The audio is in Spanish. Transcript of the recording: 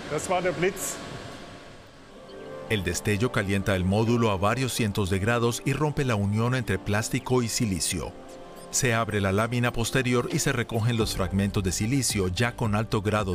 Das war der Blitz. El destello calienta el módulo a varios cientos de grados y rompe la unión entre plástico y silicio. Se abre la lámina posterior y se recogen los fragmentos de silicio ya con alto grado